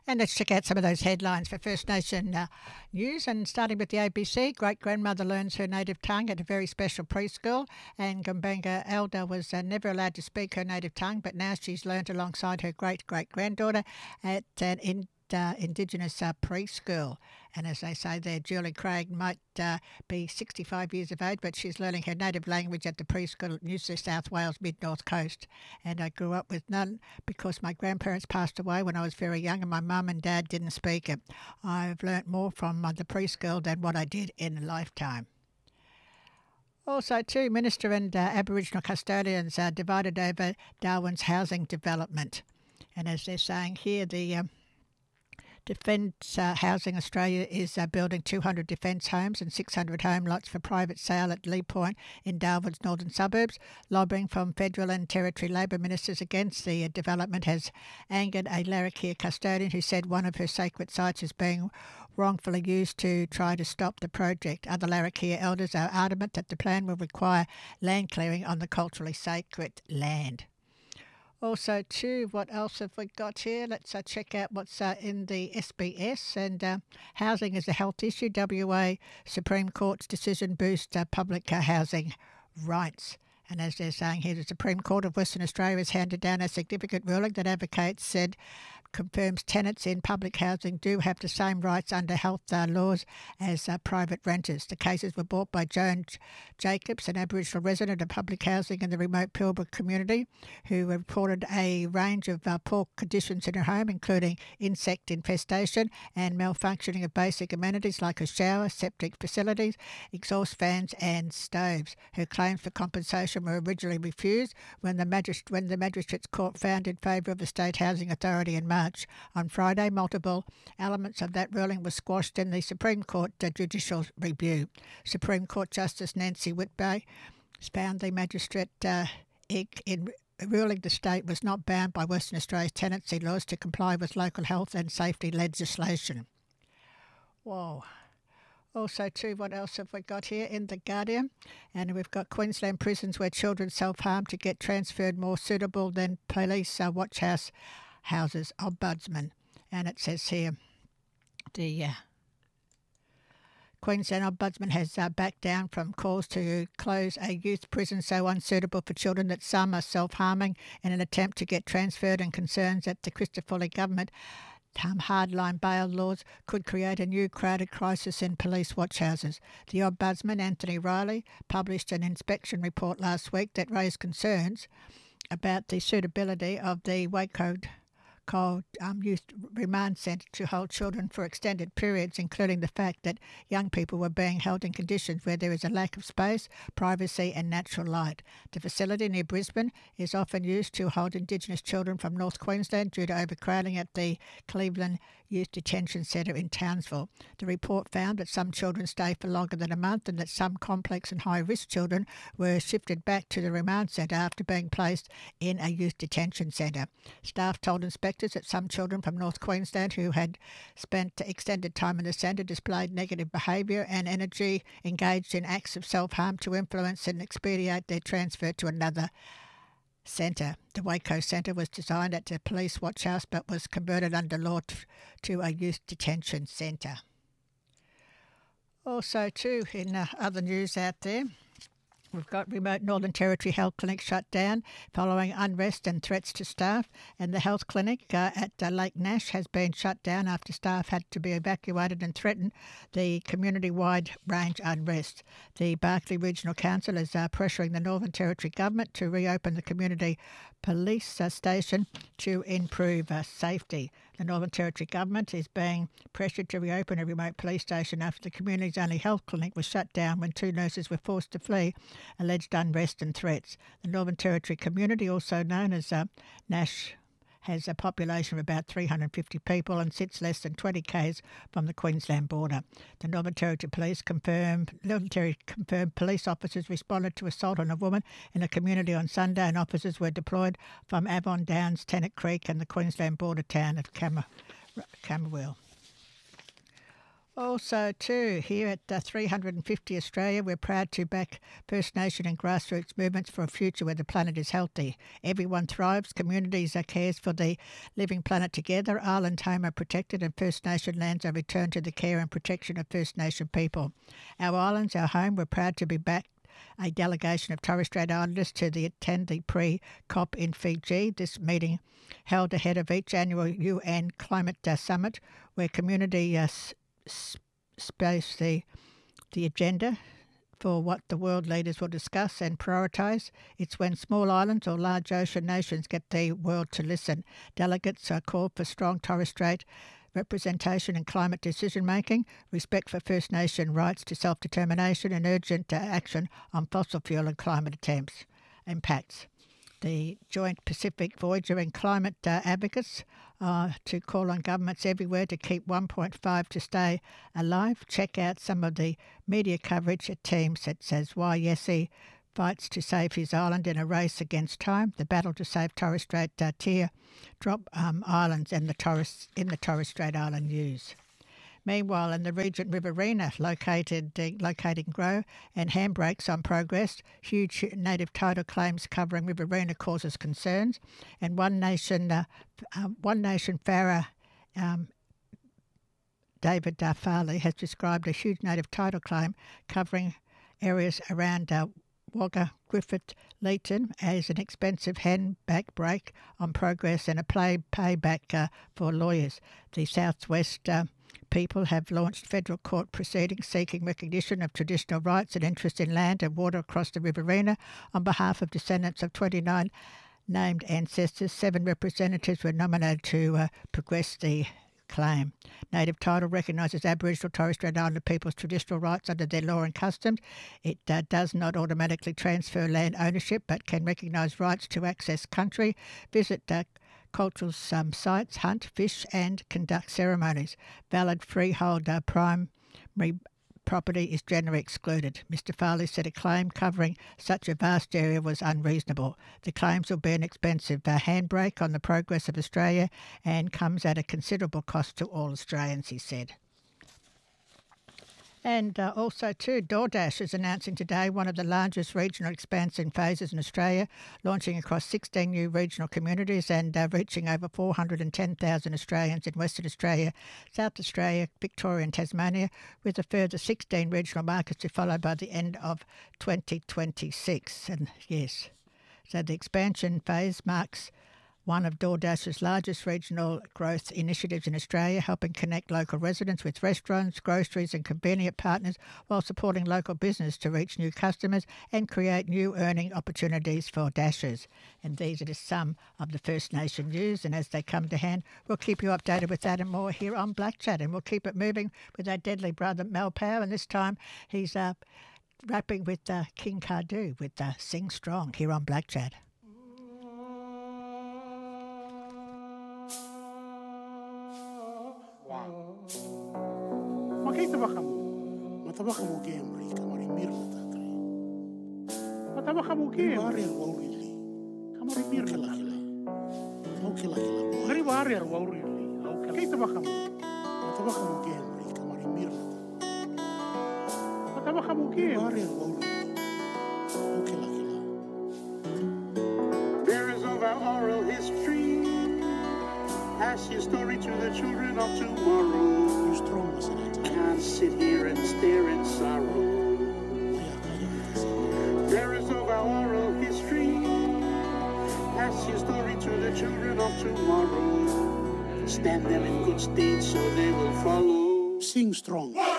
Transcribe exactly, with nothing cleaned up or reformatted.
And let's check out some of those headlines for First Nation uh, news. And starting with the A B C, great-grandmother learns her native tongue at a very special preschool. And Gumbaynggirr Elder was uh, never allowed to speak her native tongue, but now she's learnt alongside her great-great-granddaughter at an in Uh, Indigenous uh, preschool. And as they say there, Julie Craig might uh, be sixty-five years of age, but she's learning her native language at the preschool at New South Wales Mid-North Coast. And I grew up with none because my grandparents passed away when I was very young and my mum and dad didn't speak it. I've learnt more from uh, the preschool than what I did in a lifetime. Also, too, Minister and uh, Aboriginal custodians are divided over Darwin's housing development. And as they're saying here, the um, Defence uh, Housing Australia is uh, building two hundred defence homes and six hundred home lots for private sale at Lee Point in Darwin's northern suburbs. Lobbying from federal and territory Labor ministers against the uh, development has angered a Larrakia custodian who said one of her sacred sites is being wrongfully used to try to stop the project. Other Larrakia elders are adamant that the plan will require land clearing on the culturally sacred land. Also, too, what else have we got here? Let's uh, check out what's uh, in the S B S. And uh, housing is a health issue. W A Supreme Court's decision boosts uh, public uh, housing rights. And as they're saying here, the Supreme Court of Western Australia has handed down a significant ruling that advocates said confirms tenants in public housing do have the same rights under health uh, laws as uh, private renters. The cases were brought by Joan Jacobs, an Aboriginal resident of public housing in the remote Pilbara community, who reported a range of uh, poor conditions in her home, including insect infestation and malfunctioning of basic amenities like a shower, septic facilities, exhaust fans and stoves. Her claims for compensation were originally refused when the, magist- when the Magistrates Court found in favour of the State Housing Authority in March. On Friday, multiple elements of that ruling were squashed in the Supreme Court uh, judicial review. Supreme Court Justice Nancy Whitby found the magistrate uh, in ruling the state was not bound by Western Australia's tenancy laws to comply with local health and safety legislation. Whoa. Also, too, what else have we got here in The Guardian? And we've got Queensland prisons where children self-harm to get transferred more suitable than police uh, watch house houses, Ombudsman. And it says here, the uh, Queensland Ombudsman has uh, backed down from calls to close a youth prison so unsuitable for children that some are self-harming in an attempt to get transferred, and concerns that the Christopher government Um, hardline bail laws could create a new crowded crisis in police watchhouses. The Ombudsman, Anthony Riley, published an inspection report last week that raised concerns about the suitability of the Waco called um, Youth Remand Centre to hold children for extended periods, including the fact that young people were being held in conditions where there is a lack of space, privacy and natural light. The facility near Brisbane is often used to hold Indigenous children from North Queensland due to overcrowding at the Cleveland Youth Detention Centre in Townsville. The report found that some children stay for longer than a month and that some complex and high-risk children were shifted back to the remand centre after being placed in a youth detention centre. Staff told inspectors that some children from North Queensland who had spent extended time in the centre displayed negative behaviour and energy, engaged in acts of self-harm to influence and expedite their transfer to another centre. The Waco Centre was designed at the police watch house but was converted under law t- to a youth detention centre. Also, too, in uh, other news out there, we've got remote Northern Territory Health Clinic shut down following unrest and threats to staff, and the health clinic uh, at uh, Lake Nash has been shut down after staff had to be evacuated and threatened the community-wide range unrest. The Barkly Regional Council is uh, pressuring the Northern Territory Government to reopen the community police uh, station to improve uh, safety. The Northern Territory Government is being pressured to reopen a remote police station after the community's only health clinic was shut down when two nurses were forced to flee alleged unrest and threats. The Northern Territory community, also known as uh, Nash, has a population of about three hundred fifty people and sits less than twenty k's from the Queensland border. The Northern Territory Police confirmed, Northern Territory confirmed police officers responded to assault on a woman in a community on Sunday, and officers were deployed from Avon Downs, Tennant Creek and the Queensland border town of Cammer- Camberwell. Also, too, here at uh, three hundred fifty Australia, we're proud to back First Nation and grassroots movements for a future where the planet is healthy. Everyone thrives, communities are cares for the living planet together, island home are protected and First Nation lands are returned to the care and protection of First Nation people. Our islands, our home, we're proud to be back a delegation of Torres Strait Islanders to the attend the pre-COP in Fiji. This meeting held ahead of each annual U N Climate uh, Summit, where community uh, s- space the the agenda for what the world leaders will discuss and prioritise. It's when small islands or large ocean nations get the world to listen. Delegates are called for strong Torres Strait representation in climate decision-making, respect for First Nation rights to self-determination and urgent uh, action on fossil fuel and climate attempts impacts. The Joint Pacific Voyager and climate uh, advocates uh, to call on governments everywhere to keep one point five to stay alive. Check out some of the media coverage at teams that says why Yessi fights to save his island in a race against time. The battle to save Torres Strait uh, tear drop um, islands in the Torres in the Torres Strait Island news. Meanwhile, in the Regent Riverina, located uh, locating grow and handbrakes on progress, huge native title claims covering Riverina causes concerns, and One Nation, uh, uh, One Nation Farah um, David uh, Farley has described a huge native title claim covering areas around uh, Wagga, Griffith, Leeton as an expensive handback break on progress and a play payback uh, for lawyers. The Southwest uh, people have launched federal court proceedings seeking recognition of traditional rights and interest in land and water across the Riverina on behalf of descendants of twenty-nine named ancestors. Seven representatives were nominated to uh, progress the claim. Native title recognises Aboriginal Torres Strait Islander people's traditional rights under their law and customs. It uh, does not automatically transfer land ownership but can recognise rights to access country, visit uh, cultural um, sites, hunt, fish and conduct ceremonies. Valid freehold uh, primary property is generally excluded. Mister Farley said a claim covering such a vast area was unreasonable. The claims will be an expensive uh, handbrake on the progress of Australia and comes at a considerable cost to all Australians, he said. And uh, also, too, DoorDash is announcing today one of the largest regional expansion phases in Australia, launching across sixteen new regional communities and uh, reaching over four hundred ten thousand Australians in Western Australia, South Australia, Victoria and Tasmania, with a further sixteen regional markets to follow by the end of twenty twenty-six. And yes, so the expansion phase marks one of DoorDash's largest regional growth initiatives in Australia, helping connect local residents with restaurants, groceries and convenient partners while supporting local business to reach new customers and create new earning opportunities for Dashers. And these are just some of the First Nation news, and as they come to hand, we'll keep you updated with that and more here on Black Chat, and we'll keep it moving with our deadly brother Mel Power, and this time he's uh, rapping with uh, King Cardew with uh, Sing Strong here on Black Chat. Makita mo? Mataba ka mo kay Amerika, marimir na tatay. Mataba ka mo kay Mariar Waurili. Kamarimir kila-kila. Au kila-kila mo. Ngari Mariar Waurili. Au kila-kila ka mo. Mataba ka mo kay Amerika, marimir na tatay. Mataba ka mo kay Mariar Waurili. Au kila-kila. There is of our oral history. Pass your story to the children of tomorrow. You strong as an attack. Can't sit here and stare in sorrow. There is of our oral history. Pass your story to the children of tomorrow. Stand them in good stead so they will follow. Sing strong.